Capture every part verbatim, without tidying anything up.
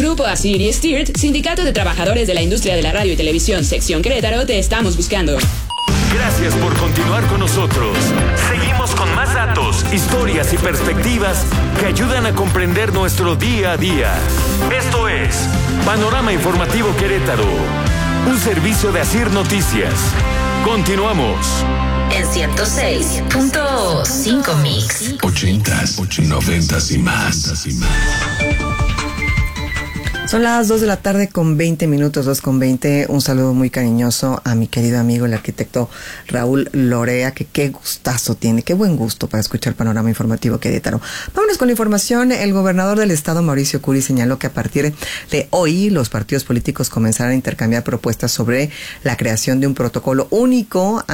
Grupo Asir y Stirt, Sindicato de Trabajadores de la Industria de la Radio y Televisión, Sección Querétaro, te estamos buscando. Gracias por continuar con nosotros. Seguimos con más datos, historias y perspectivas que ayudan a comprender nuestro día a día. Esto es Panorama Informativo Querétaro, un servicio de Asir Noticias. Continuamos. En ciento seis punto cinco Mix. Ochentas, noventas y más. Son las dos de la tarde con veinte minutos, dos con veinte. Un saludo muy cariñoso a mi querido amigo, el arquitecto Raúl Lorea, que qué gustazo tiene, qué buen gusto para escuchar Panorama Informativo Querétaro. Vámonos con la información. El gobernador del estado, Mauricio Curi, señaló que a partir de hoy los partidos políticos comenzarán a intercambiar propuestas sobre la creación de un protocolo único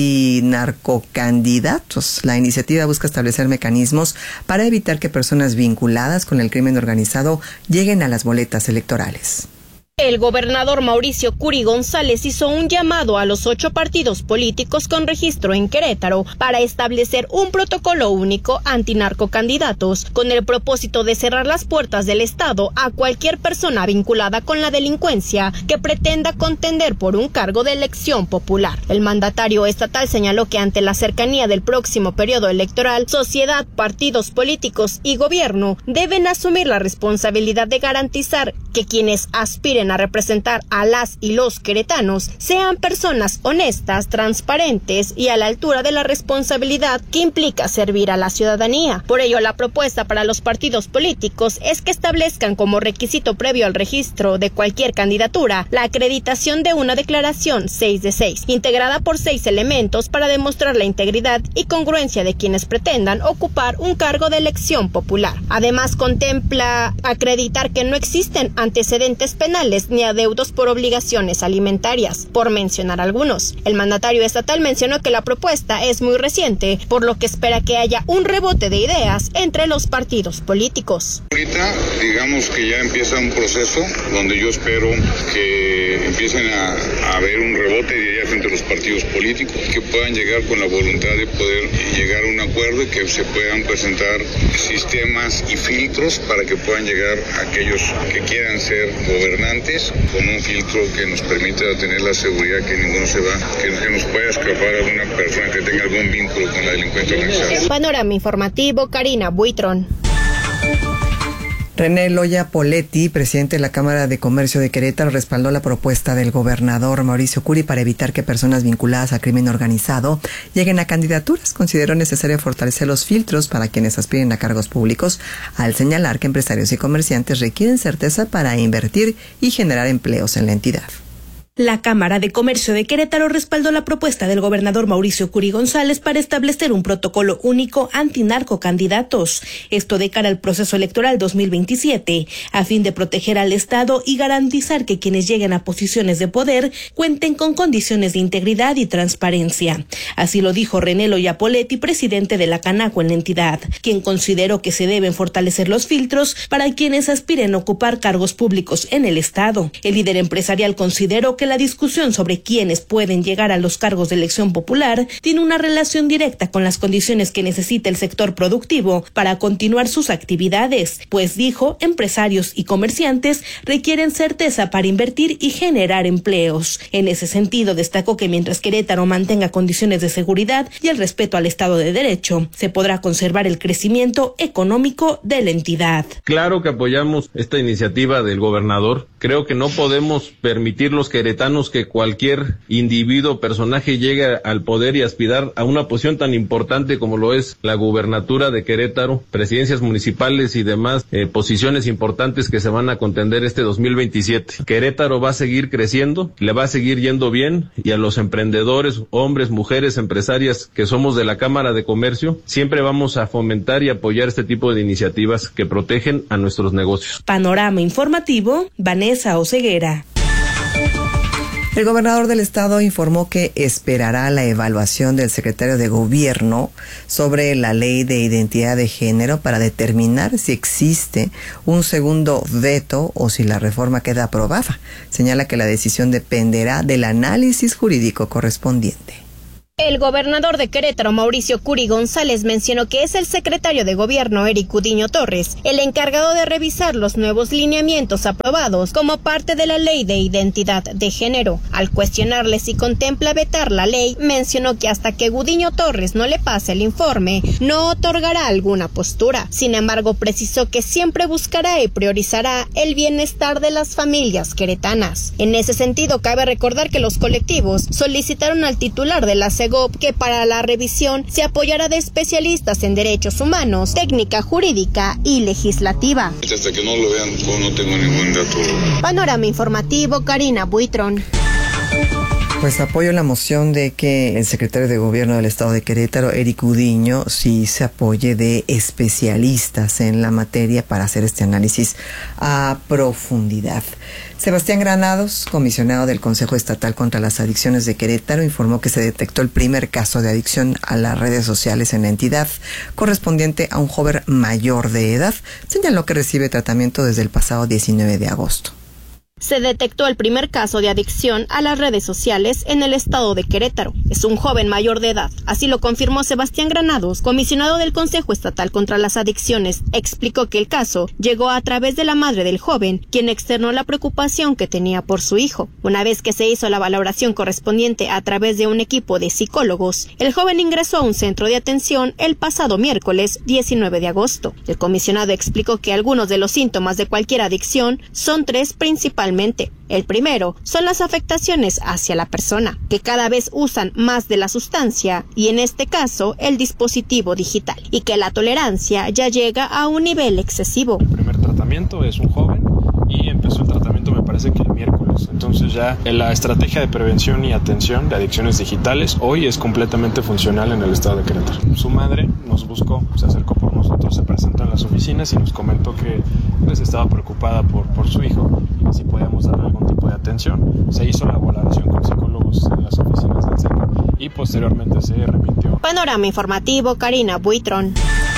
antinarcocandidatos. La iniciativa busca establecer mecanismos para evitar que personas vinculadas con el crimen organizado lleguen a las boletas electorales. El gobernador Mauricio Curi González hizo un llamado a los ocho partidos políticos con registro en Querétaro para establecer un protocolo único antinarcocandidatos con el propósito de cerrar las puertas del Estado a cualquier persona vinculada con la delincuencia que pretenda contender por un cargo de elección popular. El mandatario estatal señaló que ante la cercanía del próximo periodo electoral, sociedad, partidos políticos y gobierno deben asumir la responsabilidad de garantizar que quienes aspiren a representar a las y los queretanos sean personas honestas, transparentes y a la altura de la responsabilidad que implica servir a la ciudadanía. Por ello, la propuesta para los partidos políticos es que establezcan como requisito previo al registro de cualquier candidatura la acreditación de una declaración seis de seis, integrada por seis elementos para demostrar la integridad y congruencia de quienes pretendan ocupar un cargo de elección popular. Además, contempla acreditar que no existen antecedentes penales ni adeudos por obligaciones alimentarias, por mencionar algunos. El mandatario estatal mencionó que la propuesta es muy reciente, por lo que espera que haya un rebote de ideas entre los partidos políticos. Ahorita, digamos que ya empieza un proceso donde yo espero que empiecen a, a haber un rebote de ideas entre los partidos políticos, que puedan llegar con la voluntad de poder llegar a un acuerdo y que se puedan presentar sistemas y filtros para que puedan llegar a aquellos que quieran ser gobernantes con un filtro que nos permita tener la seguridad que ninguno se va, que, que nos pueda escapar alguna persona que tenga algún vínculo con la delincuencia organizada. Panorama Informativo, Karina Buitrón. René Loya Poletti, presidente de la Cámara de Comercio de Querétaro, respaldó la propuesta del gobernador Mauricio Curi para evitar que personas vinculadas a crimen organizado lleguen a candidaturas. Consideró necesario fortalecer los filtros para quienes aspiren a cargos públicos, al señalar que empresarios y comerciantes requieren certeza para invertir y generar empleos en la entidad. La Cámara de Comercio de Querétaro respaldó la propuesta del gobernador Mauricio Curi González para establecer un protocolo único antinarcocandidatos, esto de cara al proceso electoral dos mil veintisiete, a fin de proteger al Estado y garantizar que quienes lleguen a posiciones de poder cuenten con condiciones de integridad y transparencia. Así lo dijo René Loya Poletti, presidente de la Canaco en la entidad, quien consideró que se deben fortalecer los filtros para quienes aspiren a ocupar cargos públicos en el Estado. El líder empresarial consideró que que la discusión sobre quiénes pueden llegar a los cargos de elección popular tiene una relación directa con las condiciones que necesita el sector productivo para continuar sus actividades, pues dijo, empresarios y comerciantes requieren certeza para invertir y generar empleos. En ese sentido, destacó que mientras Querétaro mantenga condiciones de seguridad y el respeto al Estado de Derecho, se podrá conservar el crecimiento económico de la entidad. Claro que apoyamos esta iniciativa del gobernador. Creo que no podemos permitir los queretanos que cualquier individuo o personaje llegue al poder y aspirar a una posición tan importante como lo es la gubernatura de Querétaro, presidencias municipales y demás eh, posiciones importantes que se van a contender este dos mil veintisiete. Querétaro va a seguir creciendo, le va a seguir yendo bien, y a los emprendedores, hombres, mujeres, empresarias que somos de la Cámara de Comercio, siempre vamos a fomentar y apoyar este tipo de iniciativas que protegen a nuestros negocios. Panorama Informativo, Vanessa Oseguera. El gobernador del estado informó que esperará la evaluación del secretario de Gobierno sobre la ley de identidad de género para determinar si existe un segundo veto o si la reforma queda aprobada. Señala que la decisión dependerá del análisis jurídico correspondiente. El gobernador de Querétaro, Mauricio Curi González, mencionó que es el secretario de Gobierno, Eric Gudiño Torres, el encargado de revisar los nuevos lineamientos aprobados como parte de la Ley de Identidad de Género. Al cuestionarle si contempla vetar la ley, mencionó que hasta que Gudiño Torres no le pase el informe, no otorgará alguna postura. Sin embargo, precisó que siempre buscará y priorizará el bienestar de las familias queretanas. En ese sentido, cabe recordar que los colectivos solicitaron al titular de la SEGOP que para la revisión se apoyara de especialistas en derechos humanos, técnica jurídica y legislativa. Hasta que no lo vean, no tengo ningún dato. Panorama informativo, Karina Buitrón. Pues apoyo la moción de que el secretario de Gobierno del Estado de Querétaro, Eric Gudiño, sí se apoye de especialistas en la materia para hacer este análisis a profundidad. Sebastián Granados, comisionado del Consejo Estatal contra las Adicciones de Querétaro, informó que se detectó el primer caso de adicción a las redes sociales en la entidad, correspondiente a un joven mayor de edad. Señaló que recibe tratamiento desde el pasado diecinueve de agosto. Se detectó el primer caso de adicción a las redes sociales en el estado de Querétaro. Es un joven mayor de edad. Así lo confirmó Sebastián Granados, comisionado del Consejo Estatal contra las Adicciones. Explicó que el caso llegó a través de la madre del joven, quien externó la preocupación que tenía por su hijo. Una vez que se hizo la valoración correspondiente a través de un equipo de psicólogos, el joven ingresó a un centro de atención el pasado miércoles diecinueve de agosto. El comisionado explicó que algunos de los síntomas de cualquier adicción son tres principalmente. El primero son las afectaciones hacia la persona, que cada vez usan más de la sustancia y en este caso el dispositivo digital, y que la tolerancia ya llega a un nivel excesivo. El primer tratamiento es un joven y empezó el tratamiento me parece que el miércoles, entonces ya la estrategia de prevención y atención de adicciones digitales hoy es completamente funcional en el estado de Querétaro. Su madre nos buscó, se acercó por nosotros, se presentó en las oficinas y nos comentó que pues estaba preocupada por, por su hijo y si podíamos darle algún tipo de atención. Se hizo la valoración con psicólogos en las oficinas del centro y posteriormente se remitió. Panorama informativo, Karina Buitrón.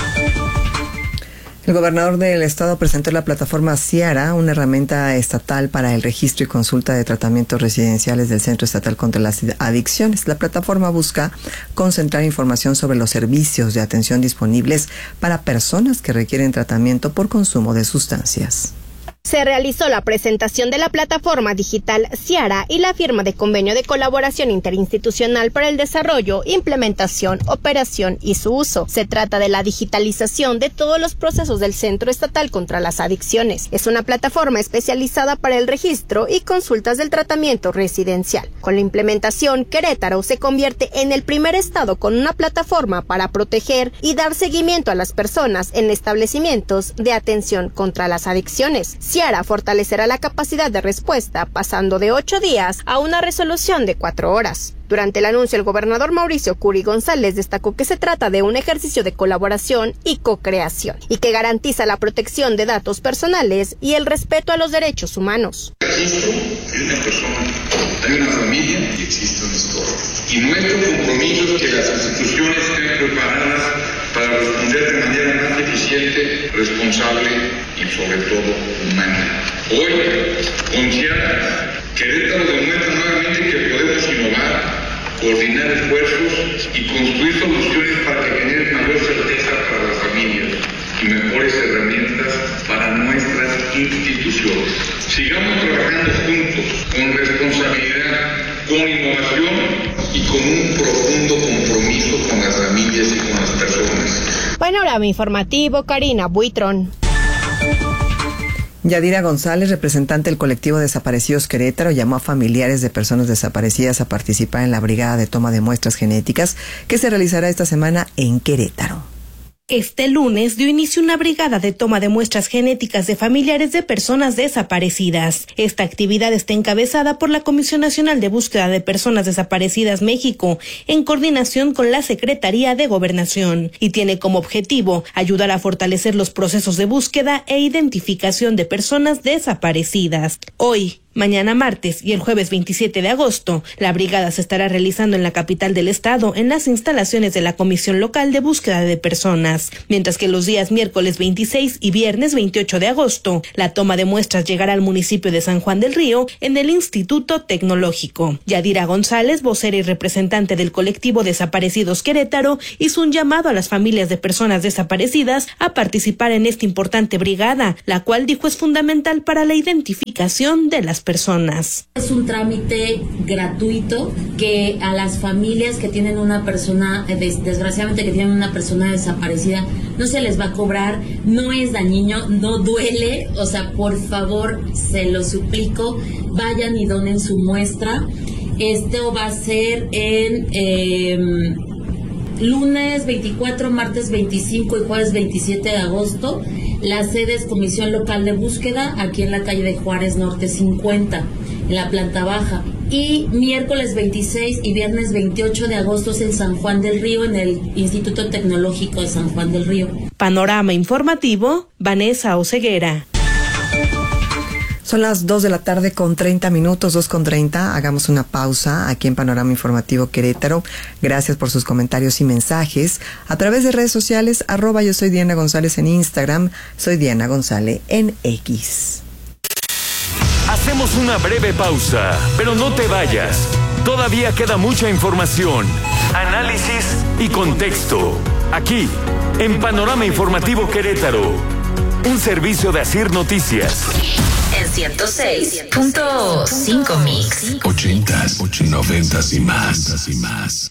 El gobernador del estado presentó la plataforma Ciara, una herramienta estatal para el registro y consulta de tratamientos residenciales del Centro Estatal contra las Adicciones. La plataforma busca concentrar información sobre los servicios de atención disponibles para personas que requieren tratamiento por consumo de sustancias. Se realizó la presentación de la plataforma digital Ciara y la firma de convenio de colaboración interinstitucional para el desarrollo, implementación, operación y su uso. Se trata de la digitalización de todos los procesos del Centro Estatal contra las Adicciones. Es una plataforma especializada para el registro y consultas del tratamiento residencial. Con la implementación, Querétaro se convierte en el primer estado con una plataforma para proteger y dar seguimiento a las personas en establecimientos de atención contra las adicciones. Ciara fortalecerá la capacidad de respuesta, pasando de ocho días a una resolución de cuatro horas. Durante el anuncio, el gobernador Mauricio Curi González destacó que se trata de un ejercicio de colaboración y co-creación, y que garantiza la protección de datos personales y el respeto a los derechos humanos. Registro de una persona, de una familia y existe una historia. Y nuestro compromiso es que las instituciones estén preparadas para responder de manera más eficiente, responsable y sobre todo humana. Hoy, con Ciara, Querétaro demuestra nuevamente que podemos innovar, coordinar esfuerzos y construir soluciones para que generen mayor certeza para las familias y mejores herramientas para nuestras instituciones. Sigamos trabajando juntos, con responsabilidad, con innovación y con un profundo compromiso con las familias y con las personas. Panorama informativo, Karina Buitrón. Yadira González, representante del colectivo Desaparecidos Querétaro, llamó a familiares de personas desaparecidas a participar en la brigada de toma de muestras genéticas que se realizará esta semana en Querétaro. Este lunes dio inicio una brigada de toma de muestras genéticas de familiares de personas desaparecidas. Esta actividad está encabezada por la Comisión Nacional de Búsqueda de Personas Desaparecidas México, en coordinación con la Secretaría de Gobernación, y tiene como objetivo ayudar a fortalecer los procesos de búsqueda e identificación de personas desaparecidas. Hoy, Mañana martes y el jueves veintisiete de agosto, la brigada se estará realizando en la capital del estado en las instalaciones de la Comisión Local de Búsqueda de Personas, mientras que los días miércoles veintiséis y viernes veintiocho de agosto, la toma de muestras llegará al municipio de San Juan del Río en el Instituto Tecnológico. Yadira González, vocera y representante del colectivo Desaparecidos Querétaro, hizo un llamado a las familias de personas desaparecidas a participar en esta importante brigada, la cual dijo es fundamental para la identificación de las personas. Es un trámite gratuito que a las familias que tienen una persona, des, desgraciadamente que tienen una persona desaparecida, no se les va a cobrar, no es dañino, no duele, o sea, por favor, se lo suplico, vayan y donen su muestra. Esto va a ser en eh, lunes veinticuatro, martes veinticinco y jueves veintisiete de agosto. La sede es Comisión Local de Búsqueda, aquí en la calle de Juárez Norte cincuenta, en la planta baja. Y miércoles veintiséis y viernes veintiocho de agosto es en San Juan del Río, en el Instituto Tecnológico de San Juan del Río. Panorama informativo, Vanessa Oseguera. Son las dos de la tarde con treinta minutos, dos con treinta. Hagamos una pausa aquí en Panorama Informativo Querétaro. Gracias por sus comentarios y mensajes. A través de redes sociales, arroba yo soy Diana González en Instagram, soy Diana González en X. Hacemos una breve pausa, pero no te vayas. Todavía queda mucha información, análisis y contexto. Aquí, en Panorama Informativo Querétaro. Un servicio de Asir Noticias. En ciento seis punto cinco Mix. Ochentas, noventas y más. y más.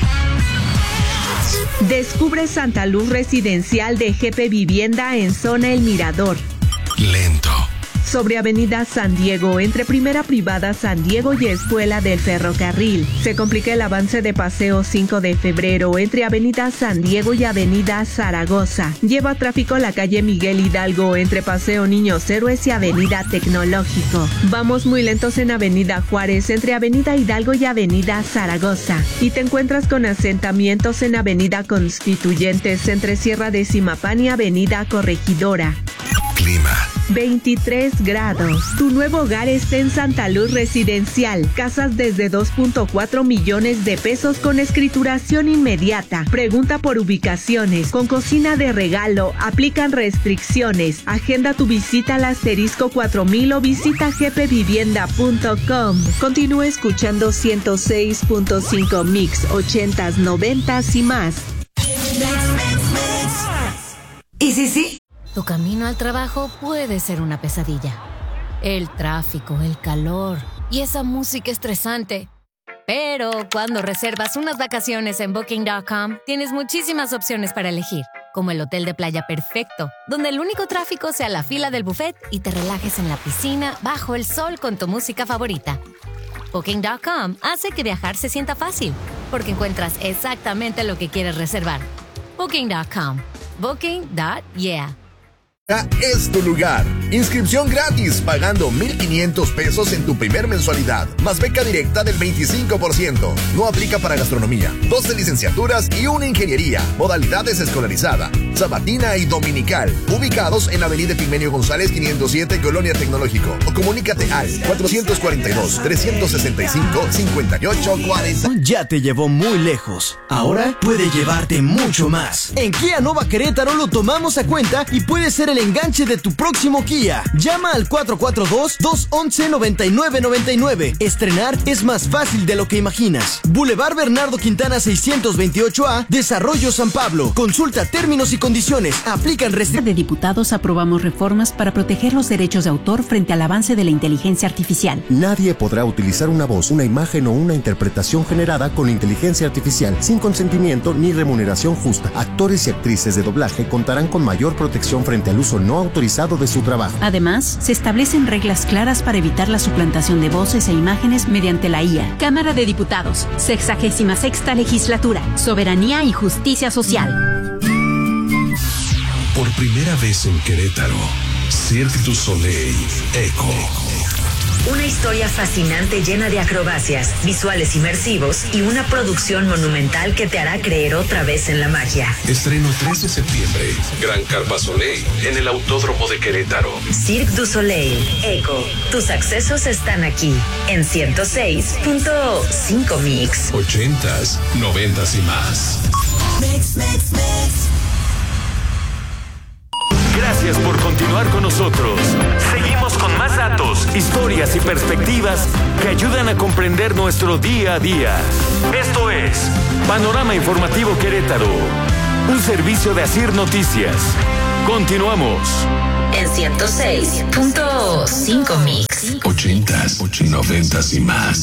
Descubre Santa Luz Residencial de G P Vivienda en zona El Mirador. Lento. Sobre Avenida San Diego, entre Primera Privada San Diego y Escuela del Ferrocarril. Se complica el avance de Paseo cinco de febrero, entre Avenida San Diego y Avenida Zaragoza. Lleva tráfico la calle Miguel Hidalgo, entre Paseo Niños Héroes y Avenida Tecnológico. Vamos muy lentos en Avenida Juárez, entre Avenida Hidalgo y Avenida Zaragoza. Y te encuentras con asentamientos en Avenida Constituyentes, entre Sierra de Zimapán y Avenida Corregidora. Clima. veintitrés grados. Tu nuevo hogar está en Santa Luz Residencial. Casas desde dos punto cuatro millones de pesos con escrituración inmediata. Pregunta por ubicaciones. Con cocina de regalo. Aplican restricciones. Agenda tu visita al asterisco cuatro mil o visita g p vivienda punto com. Continúa escuchando ciento seis punto cinco Mix, ochentas, noventas y más. ¿Y sí, sí? Tu camino al trabajo puede ser una pesadilla. El tráfico, el calor y esa música estresante. Pero cuando reservas unas vacaciones en Booking punto com, tienes muchísimas opciones para elegir, como el hotel de playa perfecto, donde el único tráfico sea la fila del buffet y te relajes en la piscina bajo el sol con tu música favorita. Booking punto com hace que viajar se sienta fácil, porque encuentras exactamente lo que quieres reservar. Booking punto com. Booking punto yeah. Es tu lugar. Inscripción gratis, pagando mil quinientos pesos en tu primer mensualidad, más beca directa del veinticinco por ciento. No aplica para gastronomía. doce licenciaturas y una ingeniería. Modalidades escolarizada, sabatina y dominical. Ubicados en Avenida Epigmenio González quinientos siete, Colonia Tecnológico. O comunícate al cuatrocientos cuarenta y dos, trescientos sesenta y cinco, cincuenta y ocho cuarenta. Ya te llevó muy lejos. Ahora puede llevarte mucho más. En Kia Nova Querétaro lo tomamos a cuenta y puede ser el enganche de tu próximo Kia. Llama al cuatro cuatro dos, dos once, noventa y nueve noventa y nueve. Estrenar es más fácil de lo que imaginas. Boulevard Bernardo Quintana seiscientos veintiocho A, Desarrollo San Pablo. Consulta términos y condiciones. Aplican restricciones. De diputados aprobamos reformas para proteger los derechos de autor frente al avance de la inteligencia artificial. Nadie podrá utilizar una voz, una imagen o una interpretación generada con inteligencia artificial sin consentimiento ni remuneración justa. Actores y actrices de doblaje contarán con mayor protección frente al uso no autorizado de su trabajo. Además, se establecen reglas claras para evitar la suplantación de voces e imágenes mediante la I A. Cámara de Diputados, sexagésima sexta Legislatura, Soberanía y Justicia Social. Por primera vez en Querétaro, Cirque du Soleil Echo. Una historia fascinante llena de acrobacias, visuales inmersivos y una producción monumental que te hará creer otra vez en la magia. Estreno tres de septiembre. Gran Carpa Soleil en el Autódromo de Querétaro. Cirque du Soleil, Eco. Tus accesos están aquí en ciento seis punto cinco Mix. Ochentas, noventas y más. Mix, mix, mix. Gracias por continuar con nosotros. Seguimos con más datos, historias y perspectivas que ayudan a comprender nuestro día a día. Esto es Panorama Informativo Querétaro, un servicio de Asir Noticias. Continuamos. En ciento seis punto cinco Mix. Ochentas, noventas y más.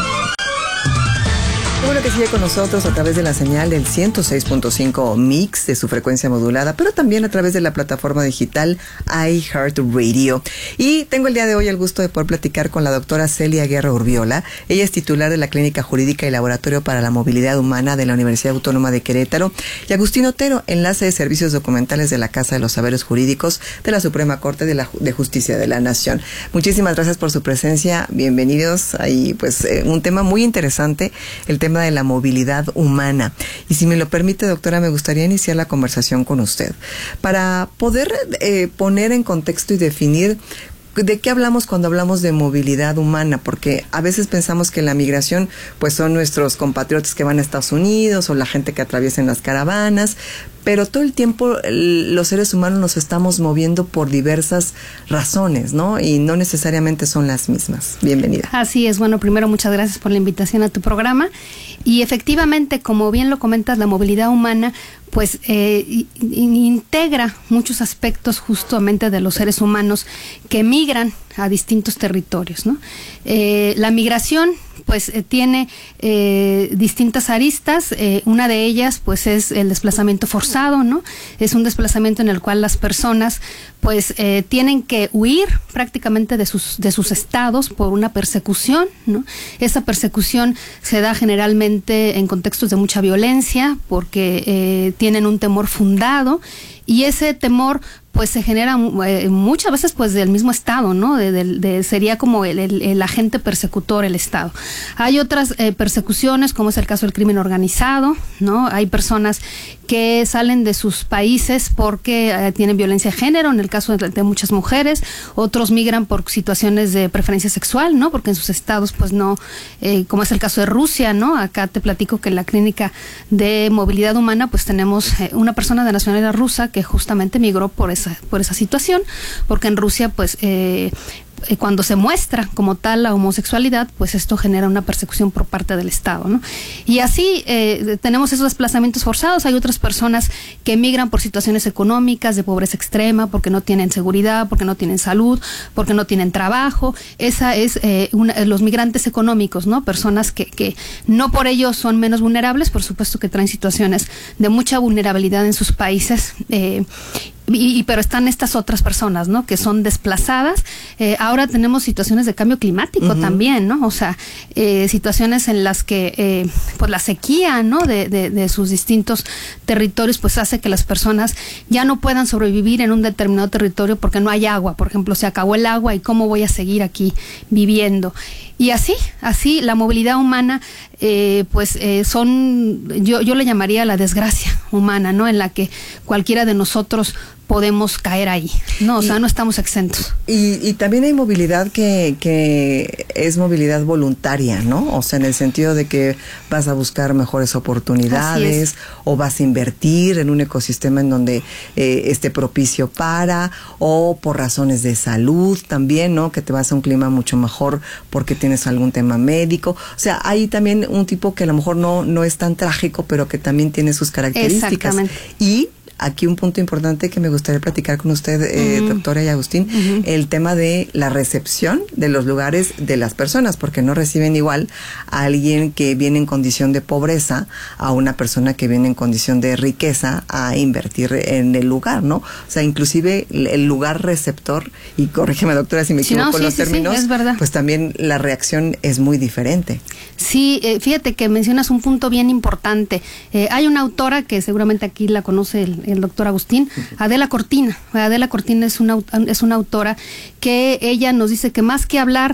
Bueno, que sigue con nosotros a través de la señal del ciento seis punto cinco Mix de su frecuencia modulada, pero también a través de la plataforma digital iHeartRadio. Y tengo el día de hoy el gusto de poder platicar con la doctora Celia Guerra Urbiola. Ella es titular de la Clínica Jurídica y Laboratorio para la Movilidad Humana de la Universidad Autónoma de Querétaro, y Agustín Otero, enlace de servicios documentales de la Casa de los Saberes Jurídicos de la Suprema Corte de, la, de Justicia de la Nación. Muchísimas gracias por su presencia. Bienvenidos. Ahí, pues, eh, un tema muy interesante, el tema de la movilidad humana. Y si me lo permite, doctora, me gustaría iniciar la conversación con usted para poder eh, poner en contexto y definir ¿de qué hablamos cuando hablamos de movilidad humana? Porque a veces pensamos que la migración pues son nuestros compatriotas que van a Estados Unidos o la gente que atraviesa en las caravanas, pero todo el tiempo los seres humanos nos estamos moviendo por diversas razones, ¿no? Y no necesariamente son las mismas. Bienvenida. Así es. Bueno, primero muchas gracias por la invitación a tu programa. Y efectivamente, como bien lo comentas, la movilidad humana pues eh, integra muchos aspectos justamente de los seres humanos que migran a distintos territorios, ¿no? Eh, la migración pues eh, tiene eh, distintas aristas. Eh, una de ellas pues es el desplazamiento forzado, ¿no? Es un desplazamiento en el cual las personas pues eh, tienen que huir prácticamente de sus de sus estados por una persecución, ¿no? Esa persecución se da generalmente en contextos de mucha violencia porque eh, tienen un temor fundado, y ese temor pues se genera eh, muchas veces pues del mismo Estado, ¿no? De, de, de, sería como el, el, el agente persecutor, el Estado. Hay otras eh, persecuciones, como es el caso del crimen organizado, ¿no? Hay personas que salen de sus países porque eh, tienen violencia de género, en el caso de, de muchas mujeres. Otros migran por situaciones de preferencia sexual, ¿no? Porque en sus estados pues no, eh, como es el caso de Rusia, ¿no? Acá te platico que en la Clínica de Movilidad Humana pues tenemos eh, una persona de nacionalidad rusa que justamente migró por esa por esa situación, porque en Rusia pues eh, eh, cuando se muestra como tal la homosexualidad, pues esto genera una persecución por parte del Estado, ¿no? Y así eh, tenemos esos desplazamientos forzados. Hay otras personas que emigran por situaciones económicas, de pobreza extrema, porque no tienen seguridad, porque no tienen salud, porque no tienen trabajo. Esa es eh, una, los migrantes económicos, ¿no? Personas que, que no por ello son menos vulnerables, por supuesto que traen situaciones de mucha vulnerabilidad en sus países, eh, Y, y pero están estas otras personas, ¿no? Que son desplazadas. Eh, ahora tenemos situaciones de cambio climático uh-huh. también, ¿no? O sea, eh, situaciones en las que eh, pues la sequía, ¿no? De, de, de sus distintos territorios pues hace que las personas ya no puedan sobrevivir en un determinado territorio porque no hay agua. Por ejemplo, se acabó el agua y cómo voy a seguir aquí viviendo. Y así, así la movilidad humana, eh, pues eh, son, yo, yo le llamaría la desgracia humana, ¿no? En la que cualquiera de nosotros podemos caer ahí, ¿no? O y, sea, no estamos exentos. Y, y también hay movilidad que, que es movilidad voluntaria, ¿no? O sea, en el sentido de que vas a buscar mejores oportunidades o vas a invertir en un ecosistema en donde eh, esté propicio para, o por razones de salud también, ¿no? Que te vas a un clima mucho mejor porque tienes algún tema médico. O sea, hay también un tipo que a lo mejor no, no es tan trágico, pero que también tiene sus características. Exactamente. Y aquí un punto importante que me gustaría platicar con usted, eh, uh-huh. doctora y Agustín, uh-huh. el tema de la recepción de los lugares de las personas, porque no reciben igual a alguien que viene en condición de pobreza a una persona que viene en condición de riqueza a invertir en el lugar, ¿no? O sea, inclusive el lugar receptor, y corrígeme, doctora, si me equivoco sí, no, sí, los sí, términos, sí, es verdad. Pues también la reacción es muy diferente. Sí, eh, fíjate que mencionas un punto bien importante. Eh, hay una autora que seguramente aquí la conoce el el doctor Agustín, Adela Cortina. Adela Cortina es una, es una autora que ella nos dice que más que hablar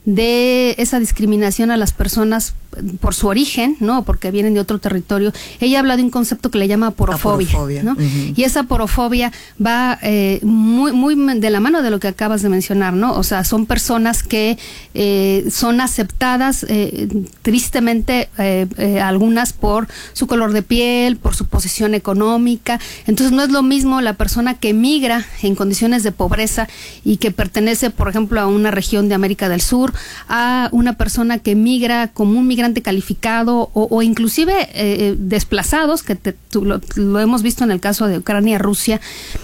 de esa discriminación a las personas por su origen, ¿no? Porque vienen de otro territorio. Ella habla de un concepto que le llama aporofobia, aporofobia. ¿no? Uh-huh. Y esa aporofobia va eh, muy, muy de la mano de lo que acabas de mencionar, ¿no? O sea, son personas que eh, son aceptadas eh, tristemente eh, eh, algunas por su color de piel, por su posición económica. Entonces no es lo mismo la persona que migra en condiciones de pobreza y que pertenece, por ejemplo, a una región de América del Sur, a una persona que migra como un migrante calificado o, o inclusive eh, desplazados, que te, tú, lo, lo hemos visto en el caso de Ucrania, Rusia.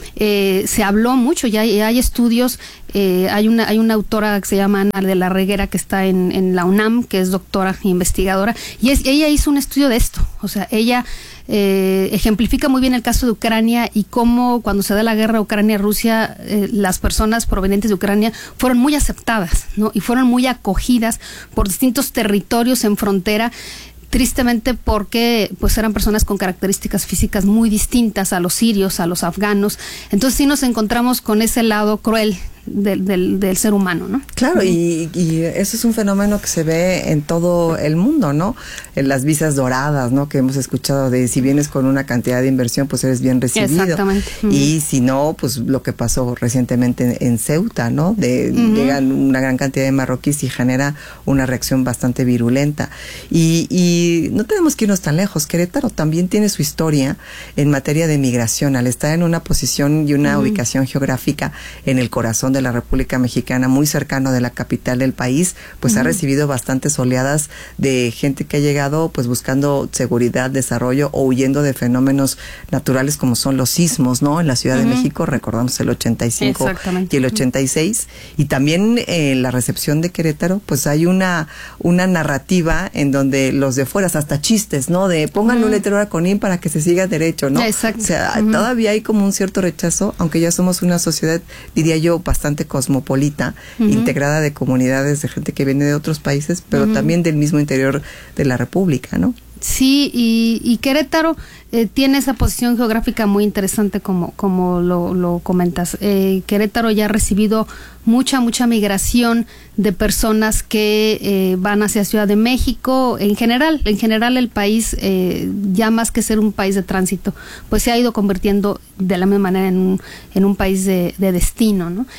Eh, se habló mucho, ya hay, hay estudios, eh, hay una hay una autora que se llama Ana de la Reguera, que está en, en la UNAM, que es doctora e investigadora, y es, ella hizo un estudio de esto. O sea, ella eh, ejemplifica muy bien el caso de Ucrania y cómo cuando se da la guerra Ucrania-Rusia, eh, las personas provenientes de Ucrania fueron muy aceptadas, ¿no? Y fueron muy acogidas por distintos territorios en frontera, tristemente porque pues eran personas con características físicas muy distintas a los sirios, a los afganos. Entonces sí nos encontramos con ese lado cruel del, del, del ser humano, ¿no? Claro, y, y eso es un fenómeno que se ve en todo el mundo, ¿no? En las visas doradas, ¿no? Que hemos escuchado de si vienes con una cantidad de inversión, pues eres bien recibido. Exactamente. Uh-huh. Y si no, pues lo que pasó recientemente en, en Ceuta, ¿no? De uh-huh. Llegan una gran cantidad de marroquíes y genera una reacción bastante virulenta. Y, y no tenemos que irnos tan lejos. Querétaro también tiene su historia en materia de migración. Al estar en una posición y una uh-huh. ubicación geográfica en el corazón de la República Mexicana, muy cercano de la capital del país, pues uh-huh. ha recibido bastantes oleadas de gente que ha llegado pues buscando seguridad, desarrollo o huyendo de fenómenos naturales como son los sismos, ¿no? En la Ciudad uh-huh. de México, recordamos el ochenta y cinco y el ochenta y seis, y también eh, la recepción de Querétaro, pues hay una una narrativa en donde los de fuera, hasta chistes, ¿no? De pónganle uh-huh. un letrero a Conín para que se siga derecho, ¿no? Exacto. O sea, uh-huh. todavía hay como un cierto rechazo, aunque ya somos una sociedad, diría yo, bastante cosmopolita, uh-huh. integrada de comunidades de gente que viene de otros países, pero uh-huh. también del mismo interior de la República, ¿no? Sí, y, y Querétaro eh, tiene esa posición geográfica muy interesante como, como lo, lo comentas. Eh, Querétaro ya ha recibido mucha, mucha migración de personas que eh, van hacia Ciudad de México. En general, en general el país, eh, ya más que ser un país de tránsito, pues se ha ido convirtiendo de la misma manera en un, en un país de, de destino, ¿no?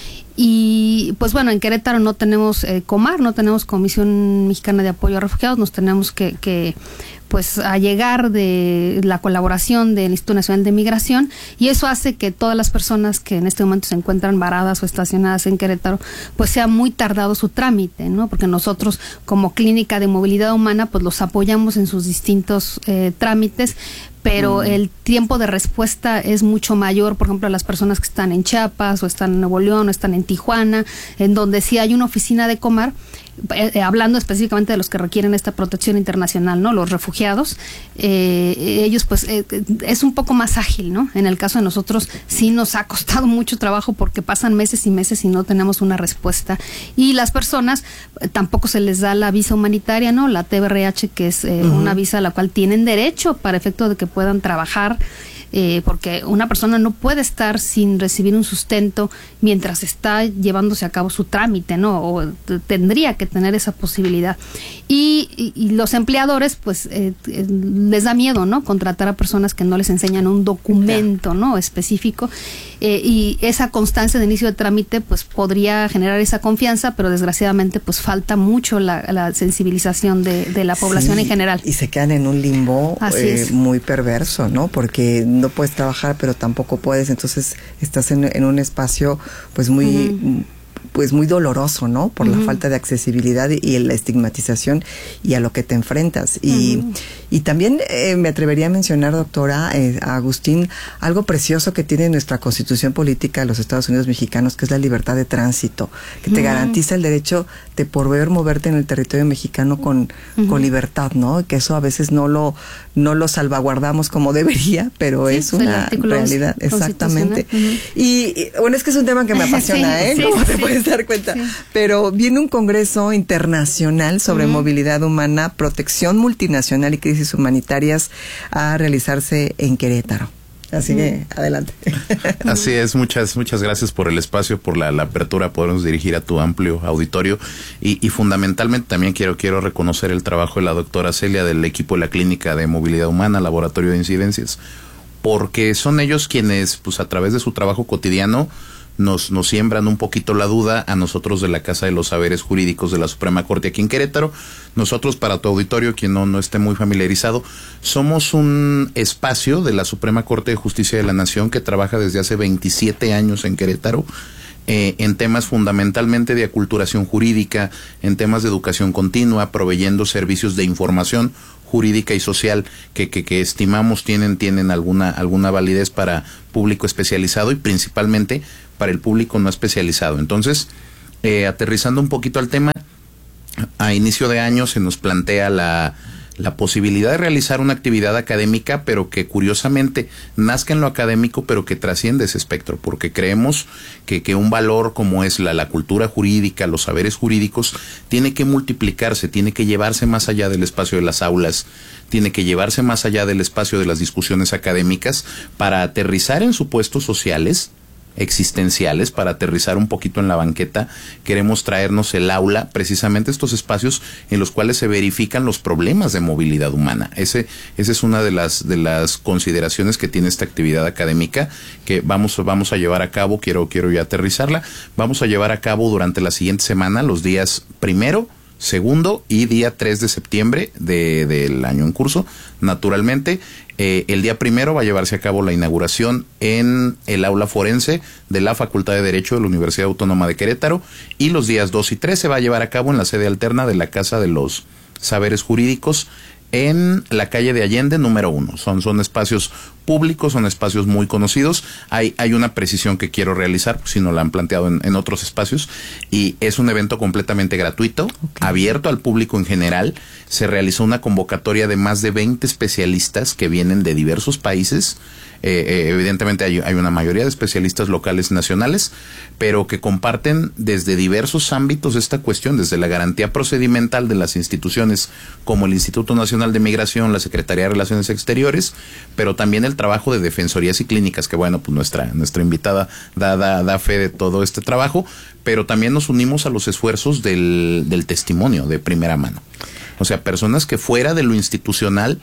Y pues bueno, en Querétaro no tenemos eh, Comar, no tenemos Comisión Mexicana de Apoyo a Refugiados, nos tenemos que, que pues a llegar de la colaboración del Instituto Nacional de Migración, y eso hace que todas las personas que en este momento se encuentran varadas o estacionadas en Querétaro, pues sea muy tardado su trámite, ¿no? Porque nosotros como Clínica de Movilidad Humana pues los apoyamos en sus distintos eh, trámites, pero mm. el tiempo de respuesta es mucho mayor, por ejemplo, a las personas que están en Chiapas o están en Nuevo León o están en Tijuana, en donde sí hay una oficina de Comar, eh, hablando específicamente de los que requieren esta protección internacional, ¿no? Los refugiados, eh, ellos pues eh, es un poco más ágil, ¿no? En el caso de nosotros sí nos ha costado mucho trabajo porque pasan meses y meses y no tenemos una respuesta, y las personas eh, tampoco se les da la visa humanitaria, ¿no? La T B R H, que es eh, uh-huh. una visa a la cual tienen derecho para efecto de que puedan trabajar, eh, porque una persona no puede estar sin recibir un sustento mientras está llevándose a cabo su trámite, ¿no? O t- tendría que tener esa posibilidad. Y, y, y los empleadores, pues, eh, eh, les da miedo, ¿no? Contratar a personas que no les enseñan un documento, ¿no? Específico. Eh, y esa constancia de inicio de trámite, pues, podría generar esa confianza, pero desgraciadamente, pues, falta mucho la, la sensibilización de, de la población sí, en general. Y se quedan en un limbo eh, muy perverso, ¿no? Porque no puedes trabajar, pero tampoco puedes, entonces estás en, en un espacio, pues, muy... Uh-huh. pues muy doloroso, ¿no? Por uh-huh. la falta de accesibilidad y, y la estigmatización y a lo que te enfrentas. Y, uh-huh. y también eh, me atrevería a mencionar, doctora, eh, a Agustín, algo precioso que tiene nuestra Constitución Política de los Estados Unidos Mexicanos, que es la libertad de tránsito, que te uh-huh. garantiza el derecho de poder moverte en el territorio mexicano con, uh-huh. con libertad, ¿no? Que eso a veces no lo, no lo salvaguardamos como debería, pero sí, es una realidad. Exactamente. Uh-huh. Y, y bueno, es que es un tema que me apasiona, sí, ¿eh? Sí, ¿Cómo sí, te puedes dar cuenta? Sí. Pero viene un congreso internacional sobre uh-huh. movilidad humana, protección multinacional y crisis humanitarias a realizarse en Querétaro. Así que adelante. Así es, muchas muchas gracias por el espacio, por la, la apertura, podernos dirigir a tu amplio auditorio y, y fundamentalmente también quiero quiero reconocer el trabajo de la doctora Celia del equipo de la Clínica de Movilidad Humana, Laboratorio de Incidencias, porque son ellos quienes, pues a través de su trabajo cotidiano, Nos, nos siembran un poquito la duda a nosotros de la Casa de los Saberes Jurídicos de la Suprema Corte aquí en Querétaro. Nosotros, para tu auditorio, quien no, no esté muy familiarizado, somos un espacio de la Suprema Corte de Justicia de la Nación que trabaja desde hace veintisiete años en Querétaro, eh, en temas fundamentalmente de aculturación jurídica, en temas de educación continua, proveyendo servicios de información jurídica y social que, que, que estimamos tienen, tienen alguna, alguna validez para público especializado y principalmente para el público no especializado. Entonces, eh, aterrizando un poquito al tema, a inicio de año se nos plantea la, la posibilidad de realizar una actividad académica, pero que curiosamente nazca en lo académico, pero que trasciende ese espectro, porque creemos que, que un valor como es la, la cultura jurídica, los saberes jurídicos, tiene que multiplicarse, tiene que llevarse más allá del espacio de las aulas, tiene que llevarse más allá del espacio de las discusiones académicas para aterrizar en supuestos sociales, existenciales, para aterrizar un poquito en la banqueta. Queremos traernos el aula, precisamente estos espacios en los cuales se verifican los problemas de movilidad humana. Ese, esa es una de las, de las consideraciones que tiene esta actividad académica que vamos, vamos a llevar a cabo. Quiero, quiero ya aterrizarla. Vamos a llevar a cabo durante la siguiente semana, los días primero, segundo y día tres de septiembre de, del año en curso, naturalmente. Eh, el día primero va a llevarse a cabo la inauguración en el aula forense de la Facultad de Derecho de la Universidad Autónoma de Querétaro, y los días dos y tres se va a llevar a cabo en la sede alterna de la Casa de los Saberes Jurídicos en la calle de Allende número uno. Son, son espacios públicos, son espacios muy conocidos. Hay, hay una precisión que quiero realizar, si no la han planteado en, en otros espacios, y es un evento completamente gratuito, okay, abierto al público en general. Se realizó una convocatoria de más de veinte especialistas que vienen de diversos países. Eh, eh, evidentemente hay, hay una mayoría de especialistas locales y nacionales, pero que comparten desde diversos ámbitos esta cuestión, desde la garantía procedimental de las instituciones como el Instituto Nacional de Migración, la Secretaría de Relaciones Exteriores, pero también el trabajo de defensorías y clínicas, que bueno, pues nuestra, nuestra invitada da, da, da fe de todo este trabajo, pero también nos unimos a los esfuerzos del, del testimonio de primera mano. O sea, personas que fuera de lo institucional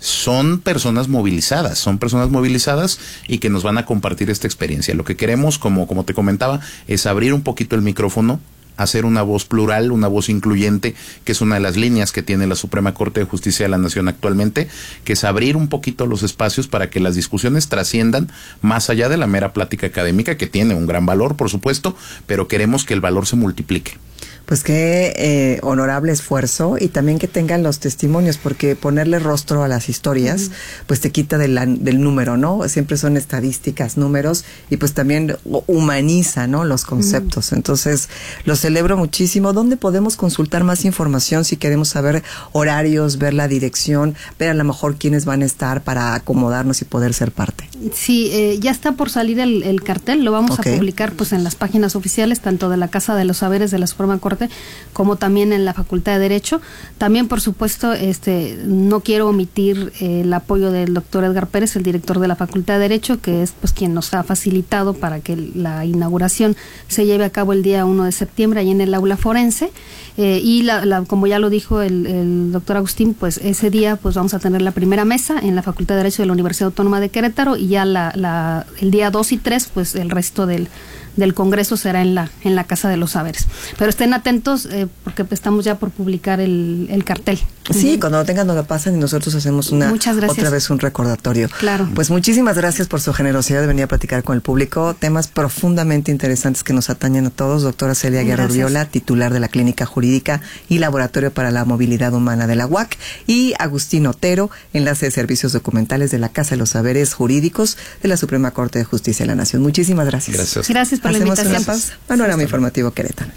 son personas movilizadas, son personas movilizadas y que nos van a compartir esta experiencia. Lo que queremos, como, como te comentaba, es abrir un poquito el micrófono, hacer una voz plural, una voz incluyente, que es una de las líneas que tiene la Suprema Corte de Justicia de la Nación actualmente, que es abrir un poquito los espacios para que las discusiones trasciendan más allá de la mera plática académica, que tiene un gran valor, por supuesto, pero queremos que el valor se multiplique. Pues qué eh, honorable esfuerzo, y también que tengan los testimonios, porque ponerle rostro a las historias, uh-huh, pues te quita de la, del número, ¿no? Siempre son estadísticas, números, y pues también humaniza, ¿no?, los conceptos. Uh-huh. Entonces, lo celebro muchísimo. ¿Dónde podemos consultar más información si queremos saber horarios, ver la dirección, ver a lo mejor quiénes van a estar para acomodarnos y poder ser parte? Sí, eh, ya está por salir el, el cartel, lo vamos okay. a publicar pues en las páginas oficiales, tanto de la Casa de los Saberes de la Suprema Corte como también en la Facultad de Derecho. También, por supuesto, este no quiero omitir eh, el apoyo del doctor Edgar Pérez, el director de la Facultad de Derecho, que es pues quien nos ha facilitado para que la inauguración se lleve a cabo el día uno de septiembre ahí en el aula forense. Eh, y la, la, como ya lo dijo el, el doctor Agustín, pues ese día pues vamos a tener la primera mesa en la Facultad de Derecho de la Universidad Autónoma de Querétaro, y ya la, la, el día dos y tres pues el resto del del Congreso será en la en la Casa de los Saberes. Pero estén atentos eh, porque estamos ya por publicar el, el cartel. Sí, uh-huh. cuando lo tengan nos lo pasan y nosotros hacemos una otra vez un recordatorio. Claro. Pues muchísimas gracias por su generosidad de venir a platicar con el público. Temas profundamente interesantes que nos atañen a todos. Doctora Celia Guerra Urriola, titular de la Clínica Jurídica y Laboratorio para la Movilidad Humana de la U A C, y Agustín Otero, enlace de servicios documentales de la Casa de los Saberes Jurídicos de la Suprema Corte de Justicia de la Nación. Muchísimas gracias. Gracias. Gracias por Hacemos la invitación. Una pausa. Panorama Informativo Querétaro.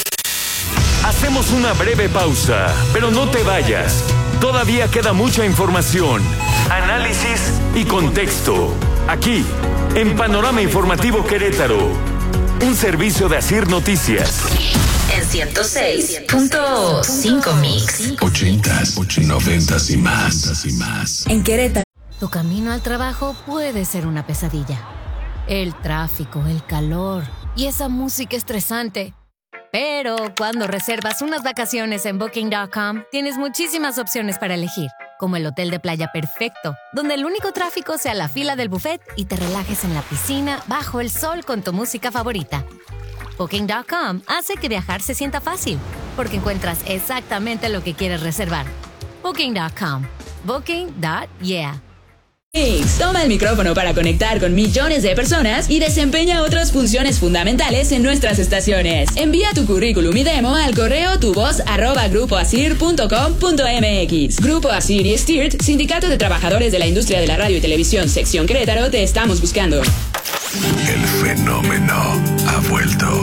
Hacemos una breve pausa, pero no te vayas. Todavía queda mucha información, análisis y contexto. Aquí, en Panorama Informativo Querétaro, un servicio de Asir Noticias. En ciento seis punto cinco Mix. Ochentas, noventas y más. En Querétaro. Tu camino al trabajo puede ser una pesadilla. El tráfico, el calor y esa música estresante. Pero cuando reservas unas vacaciones en Booking punto com, tienes muchísimas opciones para elegir, como el hotel de playa perfecto, donde el único tráfico sea la fila del buffet y te relajes en la piscina bajo el sol con tu música favorita. Booking punto com hace que viajar se sienta fácil, porque encuentras exactamente lo que quieres reservar. Booking punto com. Booking punto yeah. Mix toma el micrófono para conectar con millones de personas y desempeña otras funciones fundamentales en nuestras estaciones. Envía tu currículum y demo al correo tuvoz arroba grupo asir punto com punto mx. Grupo Asir y Stirt, Sindicato de Trabajadores de la Industria de la Radio y Televisión, sección Querétaro, te estamos buscando. El fenómeno ha vuelto.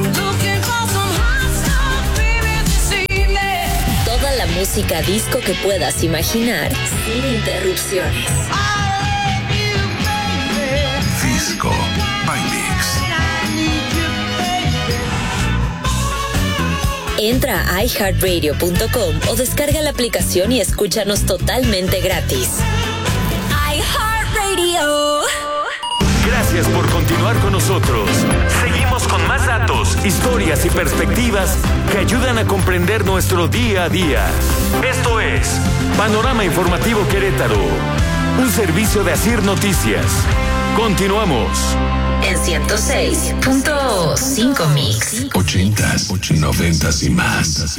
Toda la música disco que puedas imaginar, sin interrupciones. Disco by Mix. Entra a i heart radio punto com o descarga la aplicación y escúchanos totalmente gratis. iHeartRadio. Gracias por continuar con nosotros. Seguimos con más datos, historias y perspectivas que ayudan a comprender nuestro día a día. Esto es Panorama Informativo Querétaro, un servicio de Asir Noticias. Continuamos. En ciento seis punto cinco Mix. Ochentas, noventas y más.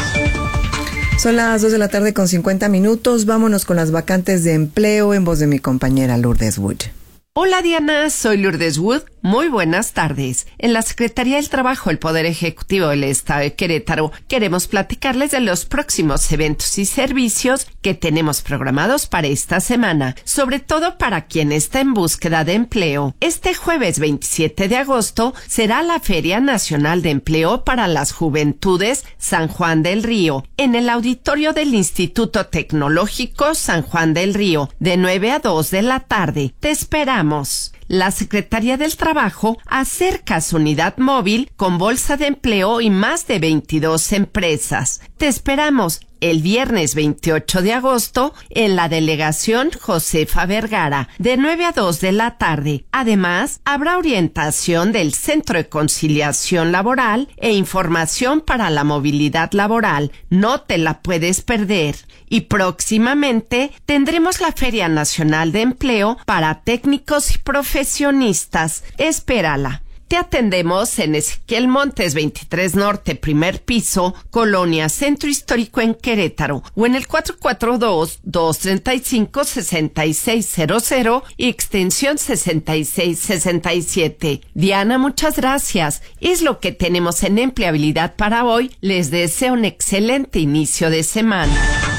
Son las dos de la tarde con cincuenta minutos. Vámonos con las vacantes de empleo en voz de mi compañera Lourdes Wood. Hola Diana, soy Lourdes Wood. Muy buenas tardes. En la Secretaría del Trabajo del Poder Ejecutivo del Estado de Querétaro queremos platicarles de los próximos eventos y servicios que tenemos programados para esta semana, sobre todo para quien está en búsqueda de empleo. Este jueves veintisiete de agosto será la Feria Nacional de Empleo para las Juventudes San Juan del Río, en el auditorio del Instituto Tecnológico San Juan del Río, de nueve a dos de la tarde. Te esperamos. La Secretaría del Trabajo acerca su unidad móvil con bolsa de empleo y más de veintidós empresas. Te esperamos el viernes veintiocho de agosto en la delegación Josefa Vergara, de nueve a dos de la tarde. Además, habrá orientación del Centro de Conciliación Laboral e información para la movilidad laboral. No te la puedes perder. Y próximamente tendremos la Feria Nacional de Empleo para técnicos y profesionistas. Espérala. Te atendemos en Ezequiel Montes veintitrés Norte, primer piso, Colonia Centro Histórico en Querétaro, o en el cuatro cuatro dos, dos tres cinco, seis seis cero cero y extensión sesenta y seis sesenta y siete. Diana, muchas gracias. Es lo que tenemos en empleabilidad para hoy. Les deseo un excelente inicio de semana.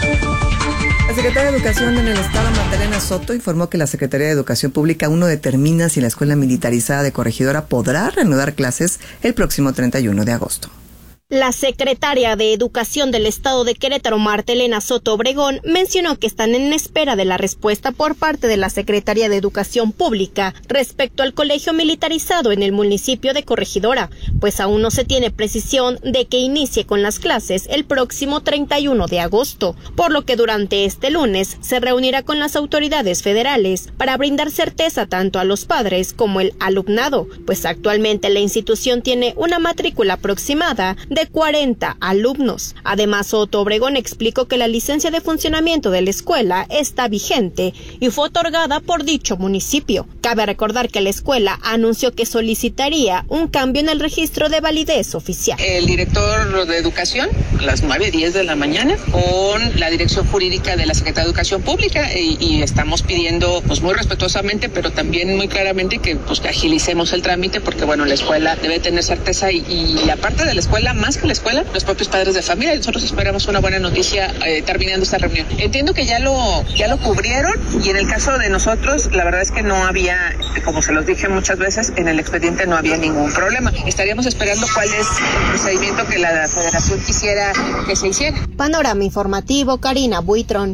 La Secretaría de Educación en el Estado, Magdalena Soto, informó que la Secretaría de Educación Pública aún no determina si la Escuela Militarizada de Corregidora podrá reanudar clases el próximo treinta y uno de agosto. La secretaria de Educación del Estado de Querétaro, Marta Elena Soto Obregón, mencionó que están en espera de la respuesta por parte de la Secretaría de Educación Pública respecto al colegio militarizado en el municipio de Corregidora, pues aún no se tiene precisión de que inicie con las clases el próximo treinta y uno de agosto, por lo que durante este lunes se reunirá con las autoridades federales para brindar certeza tanto a los padres como el alumnado, pues actualmente la institución tiene una matrícula aproximada de de cuarenta alumnos. Además, Soto Obregón explicó que la licencia de funcionamiento de la escuela está vigente y fue otorgada por dicho municipio. Cabe recordar que la escuela anunció que solicitaría un cambio en el registro de validez oficial. El director de Educación, a las nueve y diez de la mañana, con la dirección jurídica de la Secretaría de Educación Pública y, y estamos pidiendo, pues muy respetuosamente, pero también muy claramente que, pues, que agilicemos el trámite porque, bueno, la escuela debe tener certeza y, y aparte de la escuela, más que la escuela, los propios padres de familia. Nosotros esperamos una buena noticia eh, terminando esta reunión. Entiendo que ya lo ya lo cubrieron y en el caso de nosotros, la verdad es que no había, como se los dije muchas veces, en el expediente no había ningún problema. Estaríamos esperando cuál es el procedimiento que la Federación quisiera que se hiciera. Panorama Informativo, Karina Buitrón.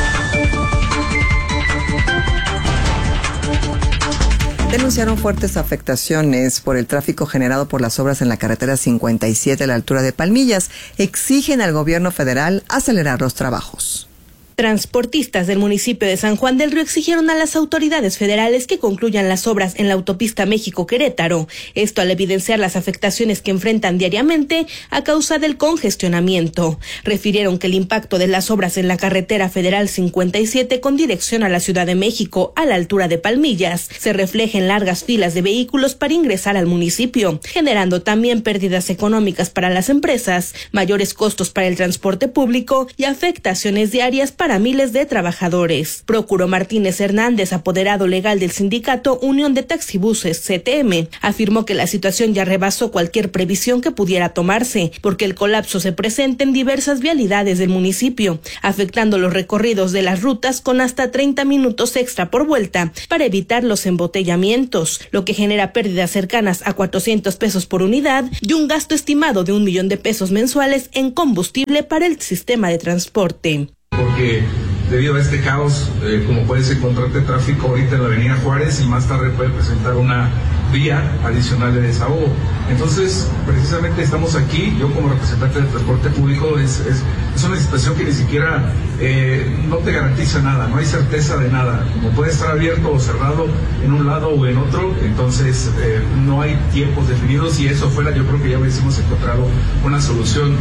Denunciaron fuertes afectaciones por el tráfico generado por las obras en la carretera cincuenta y siete a la altura de Palmillas. Exigen al gobierno federal acelerar los trabajos. Transportistas del municipio de San Juan del Río exigieron a las autoridades federales que concluyan las obras en la autopista México-Querétaro. Esto al evidenciar las afectaciones que enfrentan diariamente a causa del congestionamiento. Refirieron que el impacto de las obras en la carretera federal cincuenta y siete con dirección a la Ciudad de México a la altura de Palmillas se refleja en largas filas de vehículos para ingresar al municipio, generando también pérdidas económicas para las empresas, mayores costos para el transporte público y afectaciones diarias para para miles de trabajadores. Procuro Martínez Hernández, apoderado legal del sindicato Unión de Taxibuses C T M, afirmó que la situación ya rebasó cualquier previsión que pudiera tomarse, porque el colapso se presenta en diversas vialidades del municipio, afectando los recorridos de las rutas con hasta treinta minutos extra por vuelta para evitar los embotellamientos, lo que genera pérdidas cercanas a cuatrocientos pesos por unidad y un gasto estimado de un millón de pesos mensuales en combustible para el sistema de transporte. Porque debido a este caos, eh, como puedes encontrarte tráfico ahorita en la avenida Juárez y más tarde puede presentar una vía adicional de desahogo. Entonces, precisamente estamos aquí, yo como representante del transporte público, es, es, es una situación que ni siquiera eh, no te garantiza nada, no hay certeza de nada. Como puede estar abierto o cerrado en un lado o en otro, entonces eh, no hay tiempos definidos. Si eso fuera, yo creo que ya hubiésemos encontrado una solución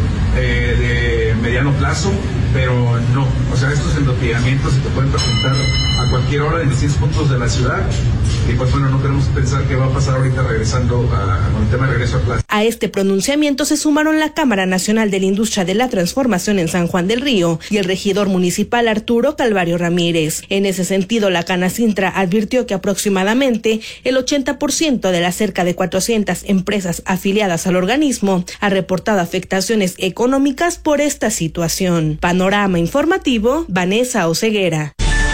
eh, de mediano plazo, pero no. O sea, estos embotellamientos se te pueden presentar a cualquier hora en distintos puntos de la ciudad y pues bueno, no queremos pensar qué va a pasar ahorita regresando a, con el tema de regreso a clase. A este pronunciamiento se sumaron la Cámara Nacional de la Industria de la Transformación en San Juan del Río y el regidor municipal Arturo Calvario Ramírez. En ese sentido, la Canacintra advirtió que aproximadamente el ochenta por ciento de las cerca de cuatrocientas empresas afiliadas al organismo ha reportado afectaciones económicas por esta situación. Panorama informativo, Vanessa Oseguera.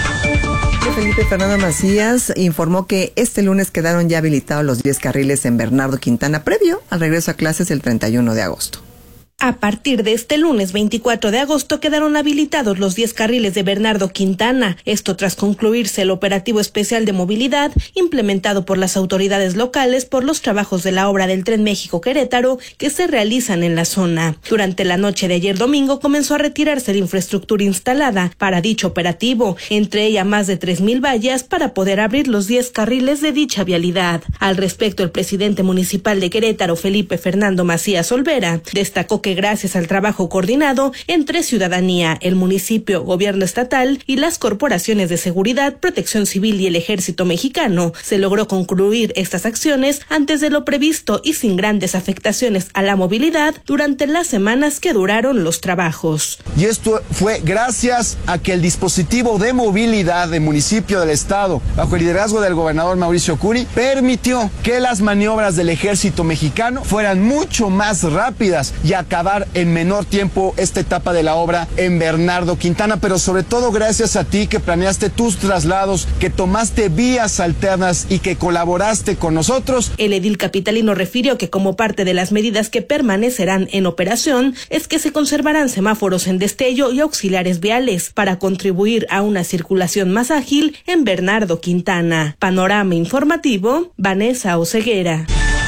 Felipe Fernando Macías informó que este lunes quedaron ya habilitados los diez carriles en Bernardo Quintana previo al regreso a clases el treinta y uno de agosto. A partir de este lunes veinticuatro de agosto quedaron habilitados los diez carriles de Bernardo Quintana, esto tras concluirse el operativo especial de movilidad implementado por las autoridades locales por los trabajos de la obra del Tren México-Querétaro que se realizan en la zona. Durante la noche de ayer domingo comenzó a retirarse la infraestructura instalada para dicho operativo, entre ella más de tres mil vallas para poder abrir los diez carriles de dicha vialidad. Al respecto, el presidente municipal de Querétaro, Felipe Fernando Macías Olvera, destacó que gracias al trabajo coordinado entre ciudadanía, el municipio, gobierno estatal y las corporaciones de seguridad, protección civil y el ejército mexicano, se logró concluir estas acciones antes de lo previsto y sin grandes afectaciones a la movilidad durante las semanas que duraron los trabajos. Y esto fue gracias a que el dispositivo de movilidad del municipio del estado, bajo el liderazgo del gobernador Mauricio Curi, permitió que las maniobras del ejército mexicano fueran mucho más rápidas y acabar en menor tiempo esta etapa de la obra en Bernardo Quintana, pero sobre todo gracias a ti que planeaste tus traslados, que tomaste vías alternas y que colaboraste con nosotros. El edil capitalino refirió que como parte de las medidas que permanecerán en operación es que se conservarán semáforos en destello y auxiliares viales para contribuir a una circulación más ágil en Bernardo Quintana. Panorama informativo, Vanessa Oseguera.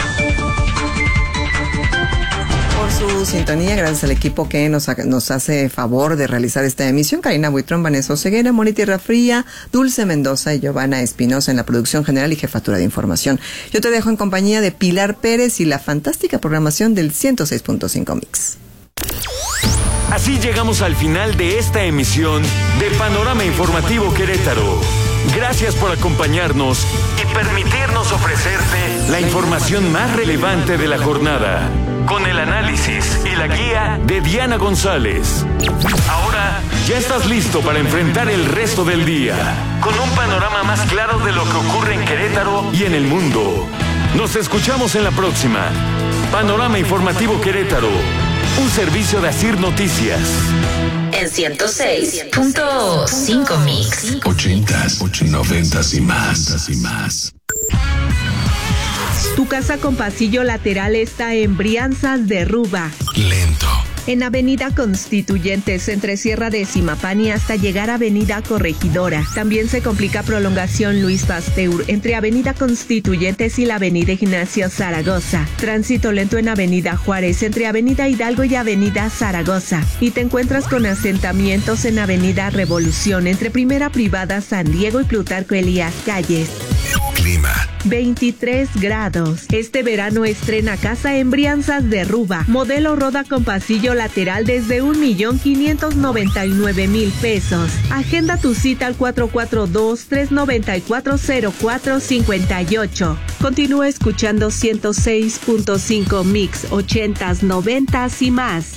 Su sintonía, gracias al equipo que nos, nos hace favor de realizar esta emisión. Karina Buitrón, Vanessa Oseguera, Moni Tierra Fría, Dulce Mendoza y Giovanna Espinosa en la producción general y jefatura de información. Yo te dejo en compañía de Pilar Pérez y la fantástica programación del ciento seis punto cinco Mix. Así llegamos al final de esta emisión de Panorama Informativo Querétaro. Gracias por acompañarnos y permitirnos ofrecerte la información más relevante de la jornada, con el análisis y la guía de Diana González. Ahora ya estás listo para enfrentar el resto del día, con un panorama más claro de lo que ocurre en Querétaro y en el mundo. Nos escuchamos en la próxima. Panorama Informativo Querétaro, un servicio de Asir Noticias. En ciento seis punto cinco Mix. Ochentas, noventas y más, y más. Tu casa con pasillo lateral está en Brianzas de Ruba. Lento, En Avenida Constituyentes, entre Sierra de Simapán y hasta llegar a Avenida Corregidora. También se complica prolongación Luis Pasteur entre Avenida Constituyentes y la Avenida Ignacio Zaragoza. Tránsito lento en Avenida Juárez entre Avenida Hidalgo y Avenida Zaragoza. Y te encuentras con asentamientos en Avenida Revolución entre Primera Privada San Diego y Plutarco Elías Calles. Clima. veintitrés grados. Este verano estrena casa en Brianzas de Ruba. Modelo Roda con pasillo lateral desde un millón quinientos noventa y nueve mil pesos. Agenda tu cita al cuatro cuatro dos, tres nueve cuatro, cero cuatro cinco ocho. Continúa escuchando ciento seis punto cinco Mix, ochentas, noventas y más.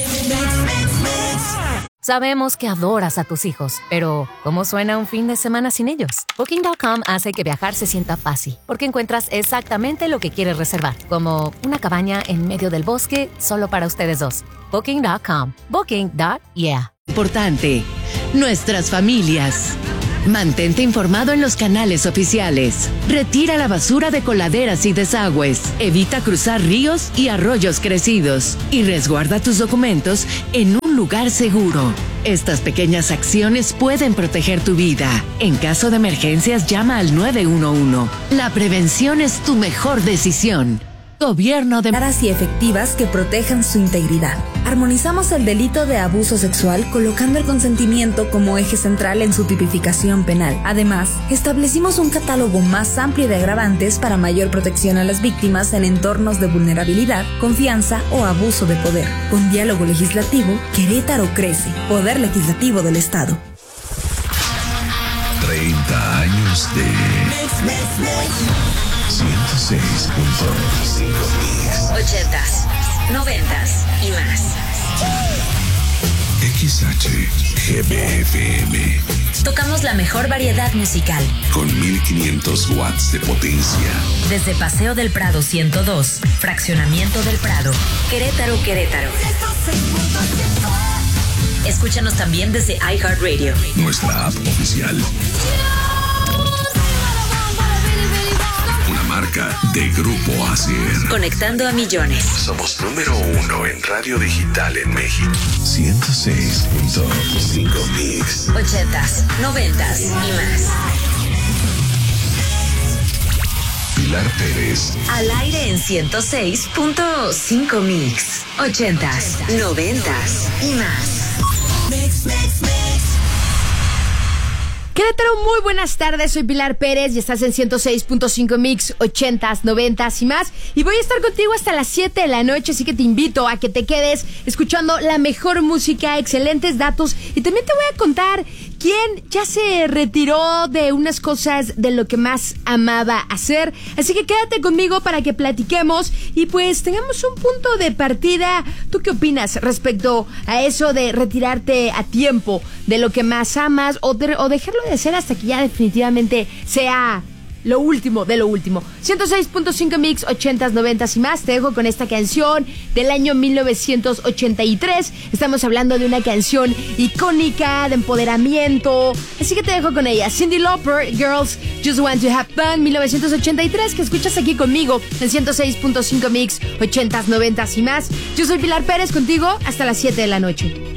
Sabemos que adoras a tus hijos, pero ¿cómo suena un fin de semana sin ellos? Booking punto com hace que viajar se sienta fácil, porque encuentras exactamente lo que quieres reservar, como una cabaña en medio del bosque solo para ustedes dos. Booking punto com. Booking. Yeah. Importante. Nuestras familias. Mantente informado en los canales oficiales. Retira la basura de coladeras y desagües. Evita cruzar ríos y arroyos crecidos. Y resguarda tus documentos en un lugar seguro. Estas pequeñas acciones pueden proteger tu vida. En caso de emergencias, llama al nueve uno uno. La prevención es tu mejor decisión. Gobierno de... Claras y efectivas que protejan su integridad. Armonizamos el delito de abuso sexual colocando el consentimiento como eje central en su tipificación penal. Además, establecimos un catálogo más amplio de agravantes para mayor protección a las víctimas en entornos de vulnerabilidad, confianza o abuso de poder. Con diálogo legislativo, Querétaro crece. Poder Legislativo del Estado. treinta años de... ciento seis punto cinco Mix. Ochentas, noventas y más. X H G B F M. Tocamos la mejor variedad musical. Con mil quinientos watts de potencia. Desde Paseo del Prado ciento dos, Fraccionamiento del Prado, Querétaro, Querétaro. Escúchanos también desde iHeartRadio. Nuestra app oficial. Una marca de Grupo Asir. Conectando a millones. Somos número uno en radio digital en México. ciento seis punto cinco Mix. Ochentas, noventas y más. Pilar Pérez. Al aire en ciento seis punto cinco Mix. Ochentas, noventas y más. Mix, mix, mix. Querétaro, muy buenas tardes, soy Pilar Pérez y estás en ciento seis punto cinco Mix, ochentas, noventas y más. Y voy a estar contigo hasta las siete de la noche, así que te invito a que te quedes escuchando la mejor música, excelentes datos. Y también te voy a contar quién ya se retiró de unas cosas de lo que más amaba hacer. Así que quédate conmigo para que platiquemos y pues tengamos un punto de partida. ¿Tú qué opinas respecto a eso de retirarte a tiempo de lo que más amas o, de, o dejarlo de hacer hasta que ya definitivamente sea lo último de lo último? ciento seis punto cinco Mix, ochentas, noventas y más. Te dejo con esta canción del año mil novecientos ochenta y tres. Estamos hablando de una canción icónica de empoderamiento, así que te dejo con ella. Cyndi Lauper, Girls Just Want to Have Fun, mil novecientos ochenta y tres, que escuchas aquí conmigo en ciento seis punto cinco Mix, ochentas, noventas y más. Yo soy Pilar Pérez, contigo hasta las siete de la noche.